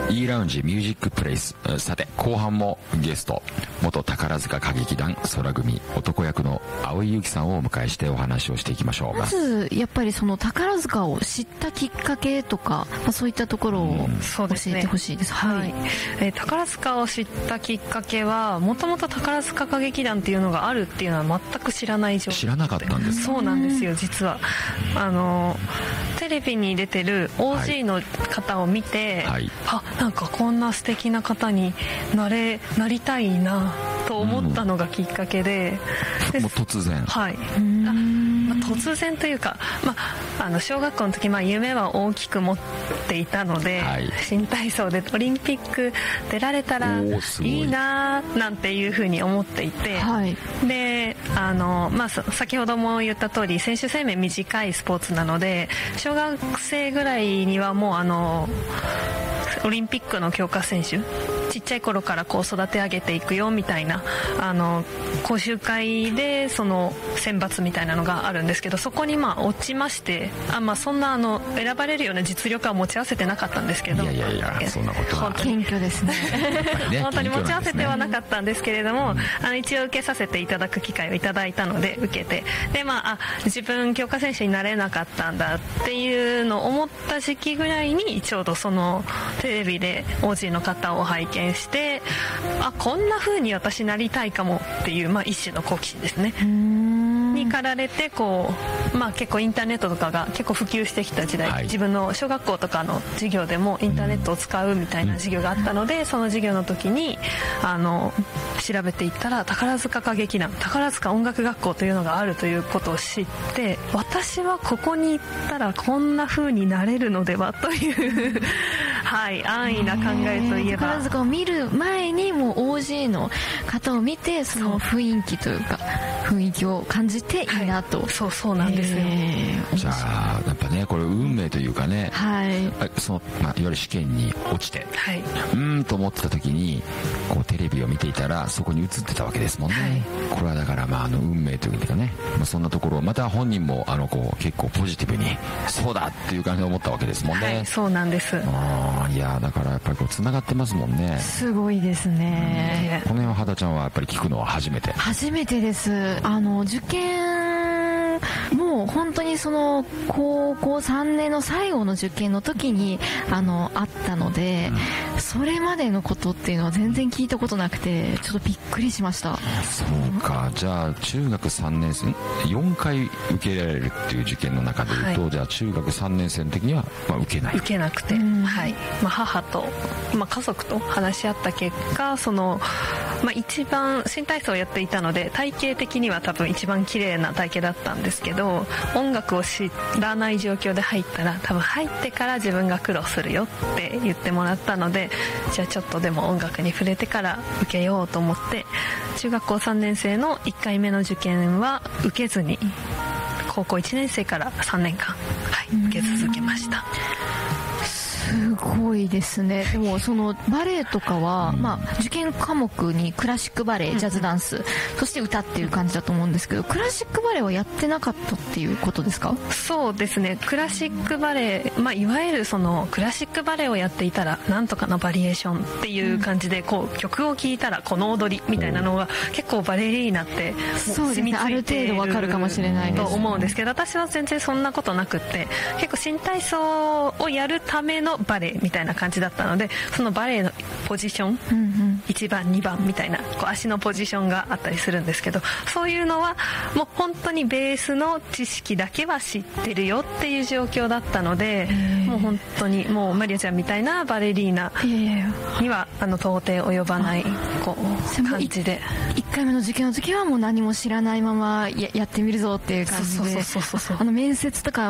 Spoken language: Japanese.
E ラウンジミュージックプレイス。さて後半もゲスト元宝塚歌劇団空組男役の蒼井由紀さんをお迎えしてお話をしていきましょう。 まずやっぱりその宝塚を知ったきっかけとか、そういったところを教えてほしいです。 はい、宝塚を知ったきっかけはもともと宝塚歌劇団っていうのがあるっていうのは全く知らない状態。 知らなかったんですか？ そうなんですよ。実はテレビに出てる OG の方を見て、はい、なんかこんな素敵な方になりたいなと思ったのがきっかけで、 もう突然、 はい、突然というか、小学校の時、夢は大きく持っていたので、はい、新体操でオリンピック出られたらいいななんていうふうに思っていて、はい、で先ほども言った通り選手生命短いスポーツなので、小学生ぐらいにはもうオリンピックの強化選手、ちっちゃい頃からこう育て上げていくよみたいな講習会でその選抜みたいなのがあるんですけど、そこに落ちまして、そんな選ばれるような実力は持ち合わせてなかったんですけど、 いやそんなことは謙虚ですね本当に持ち合わせてはなかったんですけれども、一応受けさせていただく機会をいただいたので受けて、で自分強化選手になれなかったんだっていうのを思った時期ぐらいに、ちょうどそのテレビで OG の方を拝見して、こんな風に私なりたいかもっていう、一種の好奇心ですねに駆られて、結構インターネットとかが結構普及してきた時代、はい、自分の小学校とかの授業でもインターネットを使うみたいな授業があったので、その授業の時に調べていったら宝塚歌劇団、宝塚音楽学校というのがあるということを知って、私はここに行ったらこんな風になれるのではというはい、安易な考えといえば、 宝塚を見る前にもう OG の方を見て、その雰囲気というか雰囲気を感じていいなと、 はい、そうなんですよ。 じゃあやっぱね、これ運命というかね、はい、いわゆる試験に落ちて、はい、と思ってた時にこうテレビを見ていたらそこに映ってたわけですもんね、はい、これはだから運命というかね、そんなところをまた本人も結構ポジティブにそうだっていう感じで思ったわけですもんね。 はい、そうなんです。 いやだからやっぱりつながってますもんね。 すごいですね。 この辺は肌ちゃんはやっぱり聞くのは初めてです。受験もう本当にその高校3年の最後の受験の時にあったので、それまでのことっていうのは全然聞いたことなくて、ちょっとびっくりしました。 そうか。じゃあ中学3年生4回受けられるっていう受験の中でいうと、はい、じゃあ中学3年生の時には受けなくて、 はい、母と、家族と話し合った結果、一番新体操をやっていたので体型的には多分一番綺麗な体型だったんですけど、音楽を知らない状況で入ったら多分入ってから自分が苦労するよって言ってもらったので、じゃあちょっとでも音楽に触れてから受けようと思って、中学校3年生の1回目の受験は受けずに高校1年生から3年間、受け続けました。 すごいですね。でもそのバレエとかは、受験科目にクラシックバレエ、ジャズダンス、そして歌っていう感じだと思うんですけど、クラシックバレエはやってなかったっていうことですか？ そうですね。クラシックバレエ、いわゆるそのクラシックバレエをやっていたらなんとかのバリエーションっていう感じで、曲を聴いたらこの踊りみたいなのが結構バレリーナってそうですね、ある程度わかるかもしれないです、 と思うんですけど、私は全然そんなことなくって、結構新体操をやるためのバレエみたいな感じだったので、そのバレエのポジション、1番2番みたいな足のポジションがあったりするんですけど、そういうのはもう本当にベースの知識だけは知ってるよっていう状況だったので、もう本当にもうマリアちゃんみたいなバレリーナには到底及ばない感じで、 1回目の受験の時はもう何も知らないまま やってみるぞっていう感じで、面接とか